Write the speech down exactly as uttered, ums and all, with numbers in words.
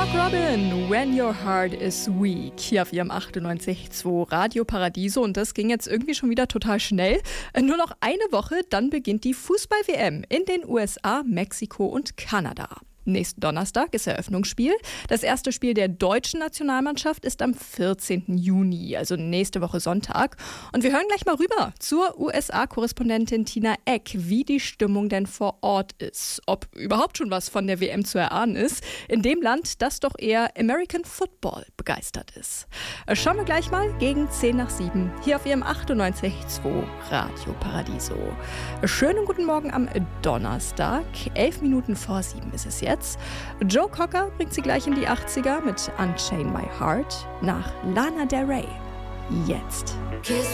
Mark Robin, When Your Heart is Weak, hier auf ihrem achtundneunzig Komma zwei Radio Paradiso. Und das ging jetzt irgendwie schon wieder total schnell. Nur noch eine Woche, dann beginnt die Fußball-W M in den U S A, Mexiko und Kanada. Nächsten Donnerstag ist Eröffnungsspiel. Das erste Spiel der deutschen Nationalmannschaft ist am vierzehnten Juni, also nächste Woche Sonntag. Und wir hören gleich mal rüber zur U S A-Korrespondentin Tina Eck, wie die Stimmung denn vor Ort ist. Ob überhaupt schon was von der W M zu erahnen ist, in dem Land, das doch eher American Football begeistert ist. Schauen wir gleich mal gegen zehn nach sieben hier auf ihrem achtundneunzig Komma zwei Radio Paradiso. Schönen guten Morgen am Donnerstag. Elf Minuten vor sieben ist es jetzt. Joe Cocker bringt sie gleich in die achtziger mit Unchain My Heart nach Lana Del Rey. Jetzt.